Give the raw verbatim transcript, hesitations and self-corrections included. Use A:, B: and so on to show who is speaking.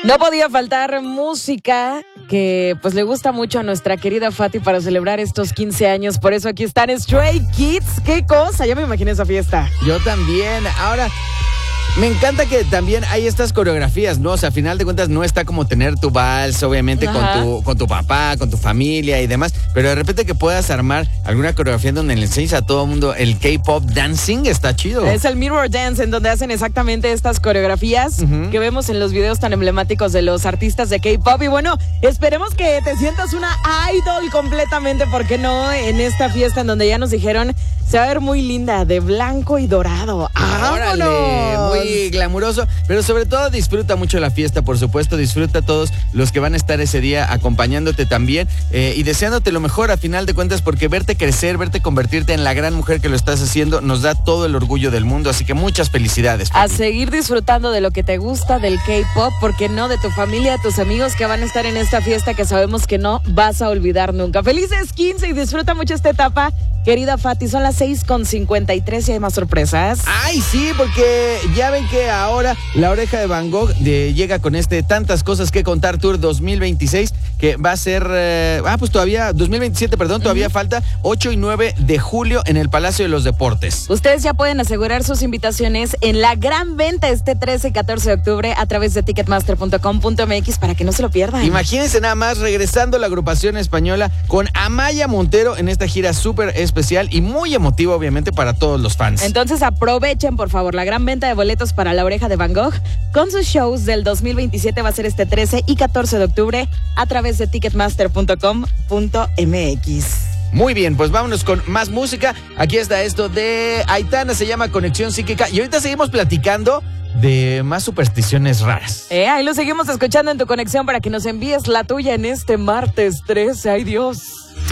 A: No podía faltar música que pues le gusta mucho a nuestra querida Fati para celebrar estos quince años. Por eso aquí están Stray Kids. ¡Qué cosa! Ya me imaginé esa fiesta.
B: Yo también. Ahora, me encanta que también hay estas coreografías, ¿no? O sea, a final de cuentas no está como tener tu vals, obviamente, con tu, con tu papá, con tu familia y demás, pero de repente que puedas armar alguna coreografía donde le enseñes a todo el mundo el K-pop dancing, está chido.
A: Es el Mirror Dance, en donde hacen exactamente estas coreografías uh-huh. que vemos en los videos tan emblemáticos de los artistas de K-pop. Y bueno, esperemos que te sientas una idol completamente, ¿por qué no? En esta fiesta en donde ya nos dijeron se va a ver muy linda, de blanco y dorado.
B: ¡Órale! Muy glamuroso, pero sobre todo disfruta mucho la fiesta, por supuesto, disfruta a todos los que van a estar ese día acompañándote también eh, y deseándote lo mejor a final de cuentas, porque verte crecer, verte convertirte en la gran mujer que lo estás haciendo, nos da todo el orgullo del mundo, así que muchas felicidades.
A: A seguir disfrutando de lo que te gusta del K-pop, porque no, de tu familia, tus amigos que van a estar en esta fiesta que sabemos que no vas a olvidar nunca. Felices quince y disfruta mucho esta etapa, querida Fati. Son las seis con cincuenta y tres y hay más sorpresas.
B: Ay, sí, porque ya ven que ahora La Oreja de Van Gogh de, llega con este Tantas Cosas que Contar Tour dos mil veintiséis, que va a ser, eh, ah, pues todavía, dos mil veintisiete, perdón, todavía uh-huh. falta ocho y nueve de julio en el Palacio de los Deportes.
A: Ustedes ya pueden asegurar sus invitaciones en la gran venta este trece y catorce de octubre a través de ticketmaster punto com punto m x para que no se lo pierdan.
B: Imagínense nada más, regresando la agrupación española con Amaya Montero en esta gira súper especial y muy emotiva, obviamente, para todos los fans.
A: Entonces aprovechen, por favor, la gran venta de boletos para La Oreja de Van Gogh con sus shows del dos mil veintisiete. Va a ser este trece y catorce de octubre a través de ticketmaster punto com punto m x.
B: Muy bien, pues vámonos con más música. Aquí está esto de Aitana, se llama Conexión Psíquica. Y ahorita seguimos platicando de más supersticiones raras.
A: Eh, ahí lo seguimos escuchando en tu conexión para que nos envíes la tuya en este martes trece. ¡Ay, Dios!